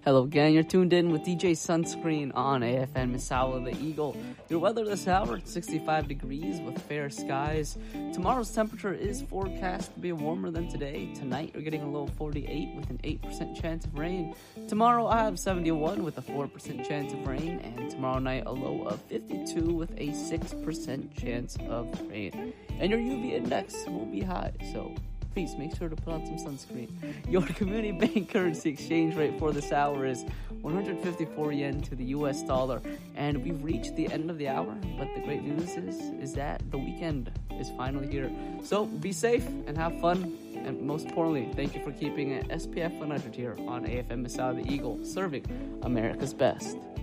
Hello again, you're tuned in with DJ Sunscreen on AFN Misawa the Eagle. Your weather this hour, 65 degrees with fair skies. Tomorrow's temperature is forecast to be warmer than today. Tonight you're getting a low of 48 with an 8% chance of rain. Tomorrow I have 71 with a 4% chance of rain. And tomorrow night a low of 52 with a 6% chance of rain. And your UV index will be high, so please make sure to put on some sunscreen. Your community bank currency exchange rate for this hour is 154 yen to the US dollar. And we've reached the end of the hour, but the great news is that the weekend is finally here. So be safe and have fun. And most importantly, thank you for keeping SPF 100 here on AFM Misawa the Eagle, serving America's best.